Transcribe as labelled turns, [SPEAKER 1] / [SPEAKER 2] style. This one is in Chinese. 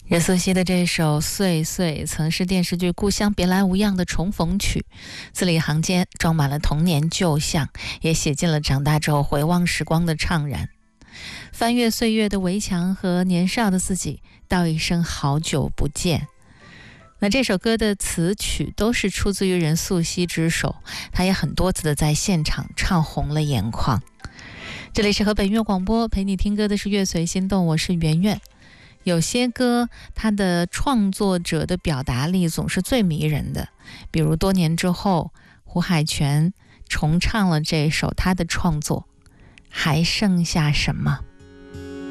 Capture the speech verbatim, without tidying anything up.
[SPEAKER 1] 任素汐的这首《岁岁》曾是电视剧《故乡别来无恙》的重逢曲，字里行间装满了童年旧相，也写进了长大之后回望时光的怅然。翻越岁月的围墙和年少的自己，道一声好久不见。那这首歌的词曲都是出自于任素汐之手，她也很多次的在现场唱红了眼眶。这里是河北音乐广播，陪你听歌的是乐随心动，我是圆圆。有些歌它的创作者的表达力总是最迷人的，比如多年之后胡海泉重唱了这首他的创作《还剩下什么》。